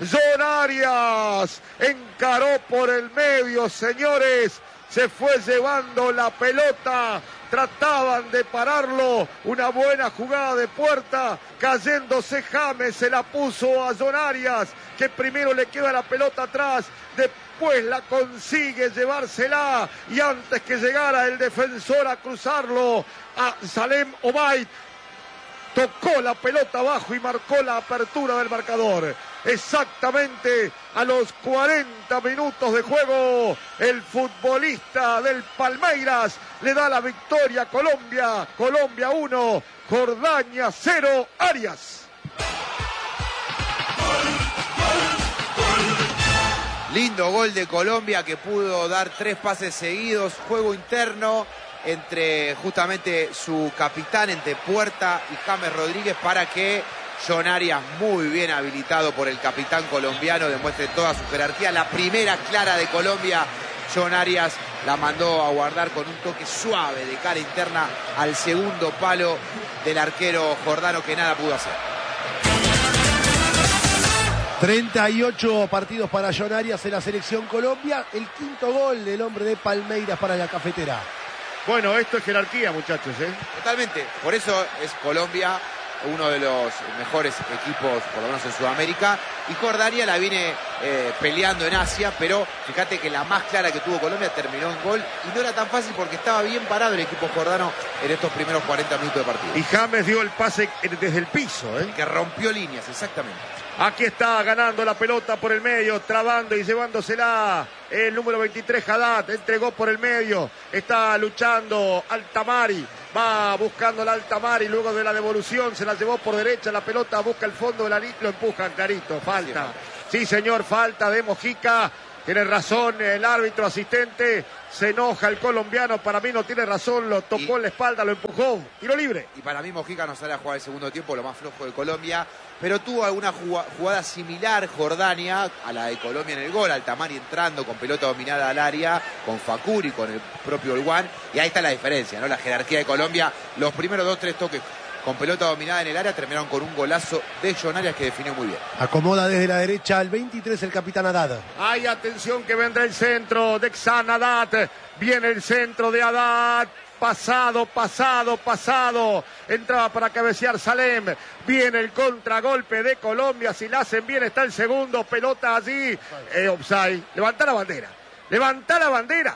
John Arias encaró por el medio, señores. Se fue llevando la pelota, trataban de pararlo, una buena jugada de Puerta, cayéndose James, se la puso a John Arias, que primero le queda la pelota atrás, después la consigue llevársela, y antes que llegara el defensor a cruzarlo, a Salem Obaid, tocó la pelota abajo y marcó la apertura del marcador. Exactamente a los 40 minutos de juego, el futbolista del Palmeiras le da la victoria a Colombia. Colombia 1, Jordania 0, Arias. Lindo gol de Colombia, que pudo dar 3 pases seguidos, juego interno entre justamente su capitán, entre Puerta y James Rodríguez, para que John Arias, muy bien habilitado por el capitán colombiano, demuestre toda su jerarquía. La primera clara de Colombia, John Arias la mandó a guardar con un toque suave de cara interna al segundo palo del arquero jordano, que nada pudo hacer. 38 partidos para John Arias en la selección Colombia. El quinto gol del hombre de Palmeiras para la cafetera. Bueno, esto es jerarquía, muchachos, ¿eh? Totalmente. Por eso es Colombia uno de los mejores equipos, por lo menos en Sudamérica. Y Jordania la viene peleando en Asia, pero fíjate que la más clara que tuvo Colombia terminó en gol. Y no era tan fácil porque estaba bien parado el equipo jordano en estos primeros 40 minutos de partido. Y James dio el pase desde el piso, ¿eh? Que rompió líneas, exactamente. Aquí está ganando la pelota por el medio, trabando y llevándosela el número 23, Haddad, entregó por el medio, está luchando Altamari, va buscando la Altamari, luego de la devolución se la llevó por derecha, la pelota busca el fondo de la línea, lo empujan clarito, falta. Sí, señor, falta de Mojica. Tiene razón el árbitro asistente, se enoja el colombiano, para mí no tiene razón, lo tocó en la espalda, lo empujó, tiro libre. Y para mí Mojica no sale a jugar el segundo tiempo, lo más flojo de Colombia, pero tuvo alguna jugada similar Jordania a la de Colombia en el gol, Altamari entrando con pelota dominada al área, con Facuri, con el propio Olguán, y ahí está la diferencia, ¿no? La jerarquía de Colombia, los primeros 2-3 toques con pelota dominada en el área terminaron con un golazo de John Arias que definió muy bien. Acomoda desde la derecha al 23 el capitán Haddad. Hay atención que vendrá el centro de Xan Haddad. Viene el centro de Haddad. Pasado. Entraba para cabecear Salem. Viene el contragolpe de Colombia. Si la hacen bien está el segundo. Pelota allí. Offside. Levanta la bandera. Levanta la bandera.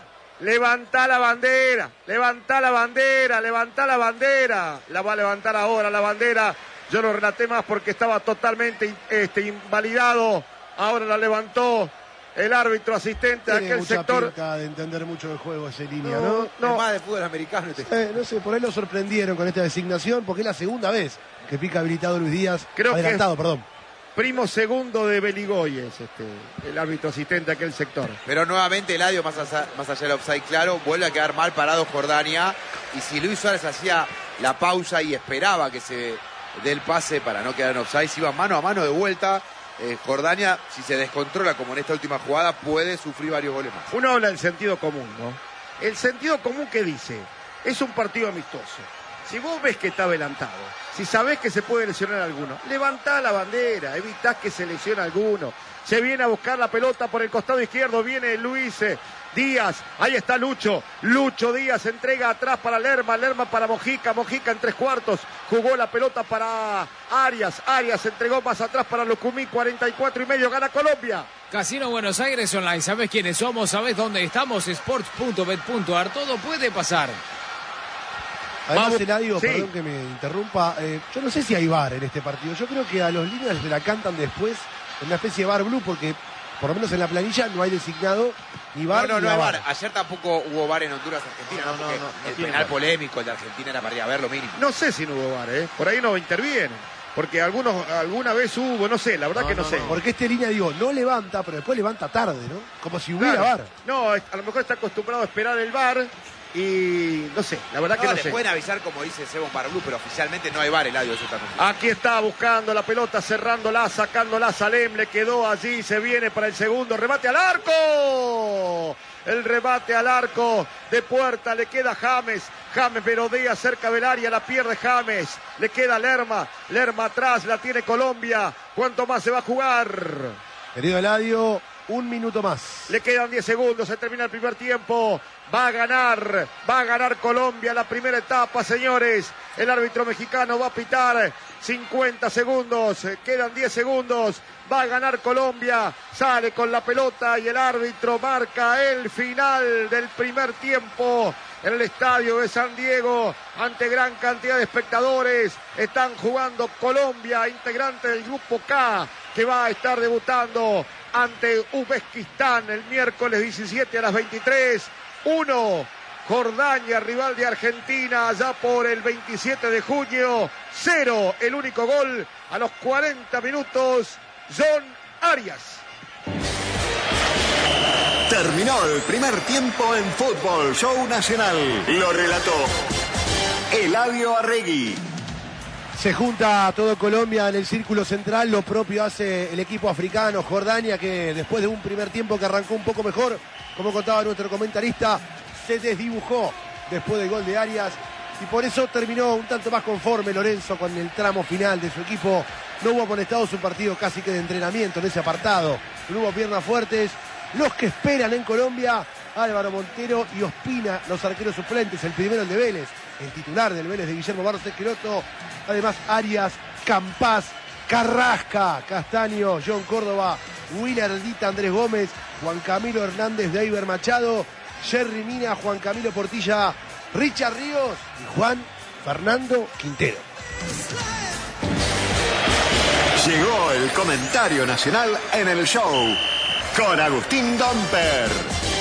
La va a levantar ahora la bandera. Yo no relaté más porque estaba totalmente invalidado. Ahora la levantó el árbitro asistente de aquel sector. Pinta de entender mucho del juego esa línea, ¿no? Es más de fútbol americano. No sé, por ahí lo sorprendieron con esta designación porque es la segunda vez que pica habilitado Luis Díaz. Creo adelantado, que perdón. Primo segundo de Beligoy es el árbitro asistente de aquel sector. Pero nuevamente Eladio, más allá del offside claro, vuelve a quedar mal parado Jordania. Y si Luis Suárez hacía la pausa y esperaba que se dé el pase para no quedar en offside, si iba mano a mano de vuelta, Jordania, si se descontrola como en esta última jugada, puede sufrir varios goles más. Uno habla del sentido común, ¿no? El sentido común que dice, es un partido amistoso. Si vos ves que está adelantado, si sabés que se puede lesionar a alguno, levantá la bandera, evitás que se lesione a alguno. Se viene a buscar la pelota por el costado izquierdo, viene Luis Díaz, ahí está Lucho Díaz, entrega atrás para Lerma para Mojica en 3/4, jugó la pelota para Arias entregó más atrás para Lucumí, 44,5, gana Colombia. Casino Buenos Aires Online, ¿sabés quiénes somos? ¿Sabés dónde estamos? Sports.bet.ar, todo puede pasar. Además, Eladio, sí. Perdón que me interrumpa, yo no sé si hay VAR en este partido. Yo creo que a los líneas se la cantan después en una especie de VAR blue, porque por lo menos en la planilla no hay designado ni VAR No ni hay VAR. VAR. Ayer tampoco hubo VAR en Honduras, Argentina. El penal polémico, el de Argentina era para ir a ver lo mínimo. No sé si no hubo VAR, por ahí no intervienen. Porque alguna vez hubo, no sé, la verdad que no sé. Porque este línea, no levanta, pero después levanta tarde, ¿no? Como si hubiera VAR. No, a lo mejor está acostumbrado a esperar el VAR y no sé, la verdad que no les sé. pueden avisar, como dice Sebon Parablú, pero oficialmente no hay VAR, Eladio, eso está complicado. Aquí está buscando la pelota, cerrándola, sacándola Salem, le quedó allí, se viene para el segundo, remate al arco. El remate al arco de Puerta, le queda James merodea cerca del área, la pierde James, le queda Lerma atrás, la tiene Colombia. ¿Cuánto más se va a jugar? Querido Eladio, un minuto más. Le quedan 10 segundos, se termina el primer tiempo. Va a ganar Colombia la primera etapa, señores. El árbitro mexicano va a pitar 50 segundos, quedan 10 segundos. Va a ganar Colombia, sale con la pelota y el árbitro marca el final del primer tiempo. En el estadio de San Diego, ante gran cantidad de espectadores, están jugando Colombia, integrante del grupo K, que va a estar debutando ante Uzbekistán el miércoles 17 a las 23. 1, Jordania, rival de Argentina, allá por el 27 de junio. 0, el único gol a los 40 minutos, John Arias. Terminó el primer tiempo en Fútbol Show Nacional. Lo relató Eladio Arregui. Se junta todo Colombia en el círculo central, lo propio hace el equipo africano, Jordania, que después de un primer tiempo que arrancó un poco mejor, como contaba nuestro comentarista, se desdibujó después del gol de Arias y por eso terminó un tanto más conforme Lorenzo con el tramo final de su equipo. No hubo amonestados, un partido casi que de entrenamiento en ese apartado, no hubo piernas fuertes. Los que esperan en Colombia, Álvaro Montero y Ospina, los arqueros suplentes, el primero el de Vélez, el titular del Vélez de Guillermo Barros Esqueloto, además Arias, Campás, Carrasca, Castaño, John Córdoba, Willardita, Andrés Gómez, Juan Camilo Hernández, Deiber Machado, Jerry Mina, Juan Camilo Portilla, Richard Ríos y Juan Fernando Quintero. Llegó el comentario nacional en el show con Agustín Domper.